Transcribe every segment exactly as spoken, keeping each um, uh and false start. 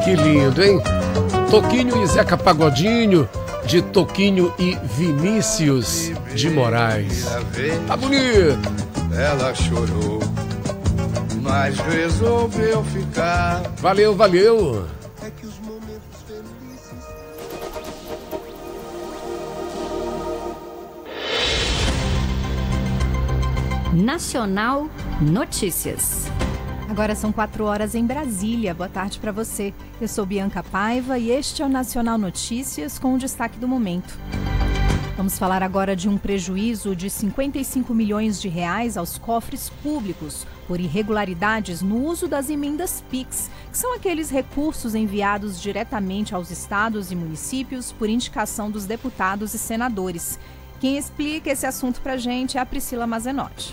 Que lindo, hein? Toquinho e Zeca Pagodinho, de Toquinho e Vinícius de Moraes. Tá bonito. Ela chorou, mas resolveu ficar. Valeu, valeu. Nacional Notícias. Agora são quatro horas em Brasília. Boa tarde para você. Eu sou Bianca Paiva e este é o Nacional Notícias com o destaque do momento. Vamos falar agora de um prejuízo de cinquenta e cinco milhões de reais aos cofres públicos por irregularidades no uso das emendas Pix, que são aqueles recursos enviados diretamente aos estados e municípios por indicação dos deputados e senadores. Quem explica esse assunto para a gente é a Priscila Mazenotti.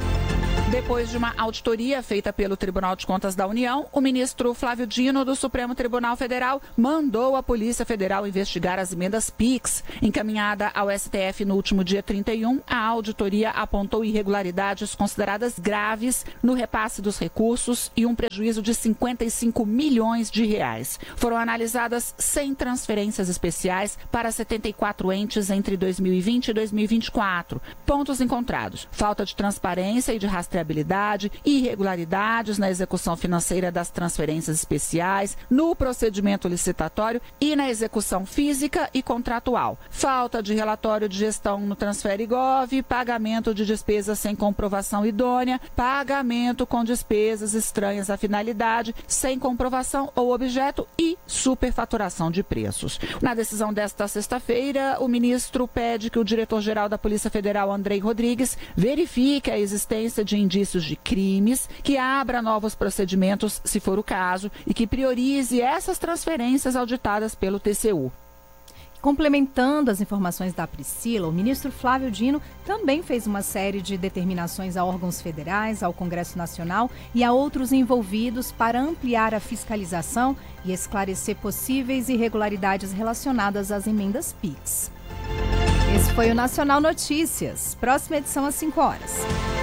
Depois de uma auditoria feita pelo Tribunal de Contas da União, o ministro Flávio Dino, do Supremo Tribunal Federal, mandou a Polícia Federal investigar as emendas Pix. Encaminhada ao S T F no último dia trinta e um, a auditoria apontou irregularidades consideradas graves no repasse dos recursos e um prejuízo de cinquenta e cinco milhões de reais. Foram analisadas cem transferências especiais para setenta e quatro entes entre dois mil e vinte e dois mil e vinte e quatro. Pontos encontrados: falta de transparência e de rastreabilidade, irregularidades na execução financeira das transferências especiais, no procedimento licitatório e na execução física e contratual, falta de relatório de gestão no Transfere Gov, pagamento de despesas sem comprovação idônea, pagamento com despesas estranhas à finalidade, sem comprovação ou objeto e superfaturação de preços. Na decisão desta sexta-feira, o ministro pede que o diretor-geral da Polícia Federal, Andrei Rodrigues, verifique a existência de indícios de crimes, que abra novos procedimentos, se for o caso, e que priorize essas transferências auditadas pelo T C U. Complementando as informações da Priscila, o ministro Flávio Dino também fez uma série de determinações a órgãos federais, ao Congresso Nacional e a outros envolvidos para ampliar a fiscalização e esclarecer possíveis irregularidades relacionadas às emendas Pix. Esse foi o Nacional Notícias. Próxima edição às cinco horas.